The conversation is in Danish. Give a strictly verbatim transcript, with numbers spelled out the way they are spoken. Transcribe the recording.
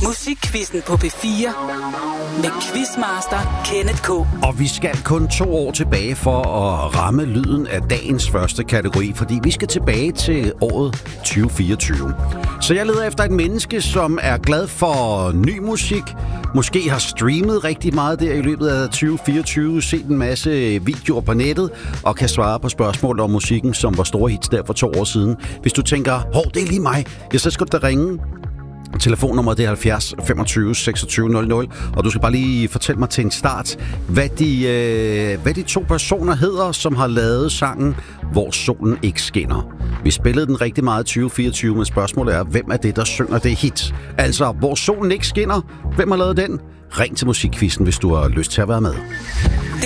Musikquizzen på P fire med Quizmaster Kenneth K. Og vi skal kun to år tilbage for at ramme lyden af dagens første kategori, fordi vi skal tilbage til året tyve fireogtyve. Så jeg leder efter et menneske, som er glad for ny musik, måske har streamet rigtig meget der i løbet af tyve fireogtyve, set en masse videoer på nettet og kan svare på spørgsmål om musikken, som var store hits der for to år siden. Hvis du tænker, hov, det er lige mig, ja, så skal du da ringe. Telefonnummeret det er halvfjerds femogtyve seksogtyve nul nul, og du skal bare lige fortælle mig til en start, hvad de, øh, hvad de to personer hedder, som har lavet sangen Hvor solen ikke skinner. Vi spillede den rigtig meget tyve fireogtyve, men spørgsmålet er, hvem er det, der synger det hit? Altså, Hvor solen ikke skinner, hvem har lavet den? Ring til Musikquizzen, hvis du har lyst til at være med.